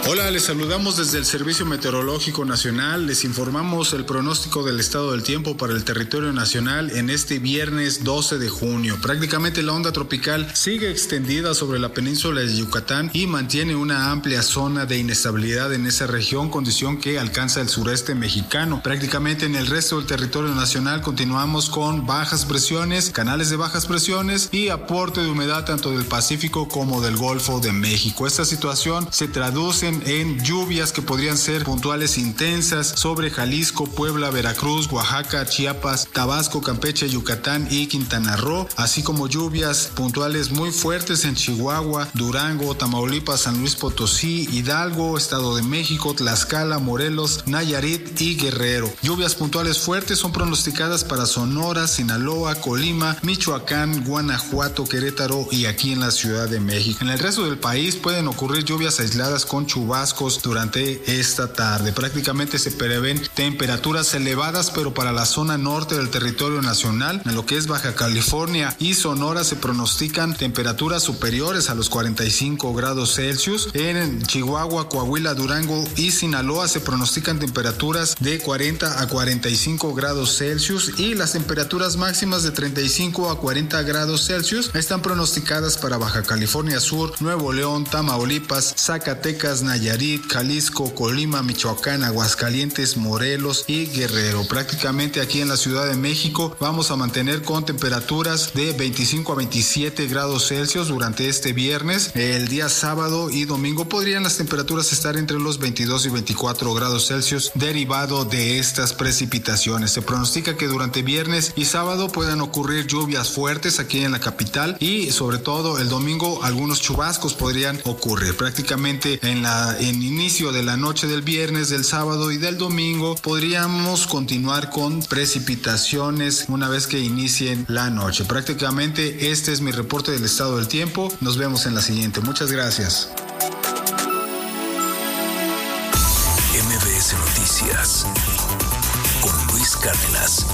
Hola, les saludamos desde el Servicio Meteorológico Nacional. Les informamos el pronóstico del estado del tiempo para el territorio nacional en este viernes 12 de junio. Prácticamente la onda tropical sigue extendida sobre la península de Yucatán y mantiene una amplia zona de inestabilidad en esa región, condición que alcanza el sureste mexicano. Prácticamente en el resto del territorio nacional continuamos con bajas presiones, canales de bajas presiones y aporte de humedad tanto del Pacífico como del Golfo de México. Esta situación se traduce en lluvias que podrían ser puntuales intensas sobre Jalisco, Puebla, Veracruz, Oaxaca, Chiapas, Tabasco, Campeche, Yucatán y Quintana Roo, así como lluvias puntuales muy fuertes en Chihuahua, Durango, Tamaulipas, San Luis Potosí, Hidalgo, Estado de México, Tlaxcala, Morelos, Nayarit y Guerrero. Lluvias puntuales fuertes son pronosticadas para Sonora, Sinaloa, Colima, Michoacán, Guanajuato, Querétaro y aquí en la Ciudad de México. En el resto del país pueden ocurrir lluvias aisladas con chubascos durante esta tarde. Prácticamente se prevén temperaturas elevadas, pero para la zona norte del territorio nacional, en lo que es Baja California y Sonora, se pronostican temperaturas superiores a los 45 grados Celsius. En Chihuahua, Coahuila, Durango y Sinaloa se pronostican temperaturas de 40 a 45 grados Celsius y las temperaturas máximas de 35 a 40 grados Celsius están pronosticadas para Baja California Sur, Nuevo León, Tamaulipas, Zacatecas, Nayarit, Jalisco, Colima, Michoacán, Aguascalientes, Morelos y Guerrero. Prácticamente aquí en la Ciudad de México vamos a mantener con temperaturas de 25 a 27 grados Celsius durante este viernes. El día sábado y domingo podrían las temperaturas estar entre los 22 y 24 grados Celsius derivado de estas precipitaciones. Se pronostica que durante viernes y sábado puedan ocurrir lluvias fuertes aquí en la capital y sobre todo el domingo algunos chubascos podrían ocurrir. Prácticamente en inicio de la noche del viernes, del sábado y del domingo podríamos continuar con precipitaciones una vez que inicien la noche. Prácticamente este es mi reporte del estado del tiempo. Nos vemos en la siguiente. Muchas gracias. MBS Noticias con Luis Cárdenas.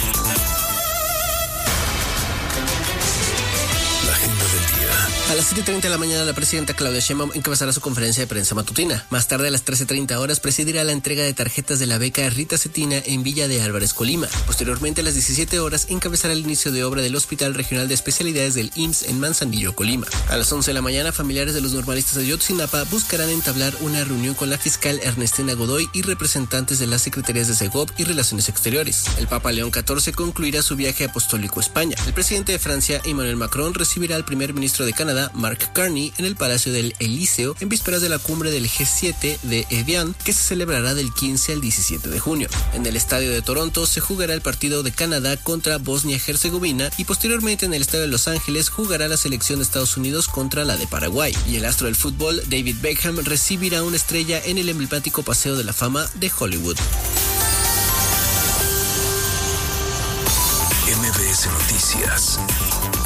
La agenda del día. A las 7:30 de la mañana, la presidenta Claudia Sheinbaum encabezará su conferencia de prensa matutina. Más tarde, a las 13:30 horas, presidirá la entrega de tarjetas de la beca Rita Cetina en Villa de Álvarez, Colima. Posteriormente, a las 17 horas, encabezará el inicio de obra del Hospital Regional de Especialidades del IMSS en Manzanillo, Colima. A las 11 de la mañana, familiares de los normalistas de Ayotzinapa buscarán entablar una reunión con la fiscal Ernestina Godoy y representantes de las secretarías de Segov y Relaciones Exteriores. El Papa León XIV concluirá su viaje apostólico a España. El presidente de Francia, Emmanuel Macron, recibirá al primer ministro de Canadá, Mark Carney, en el Palacio del Elíseo en vísperas de la cumbre del G7 de Evian, que se celebrará del 15 al 17 de junio. En el estadio de Toronto se jugará el partido de Canadá contra Bosnia-Herzegovina y posteriormente en el estadio de Los Ángeles jugará la selección de Estados Unidos contra la de Paraguay. Y el astro del fútbol, David Beckham, recibirá una estrella en el emblemático Paseo de la Fama de Hollywood. MBS Noticias.